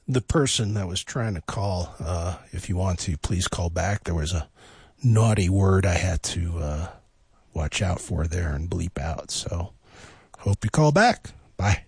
the person that was trying to call, if you want to, please call back. There was a naughty word I had to watch out for there and bleep out. So hope you call back. Bye.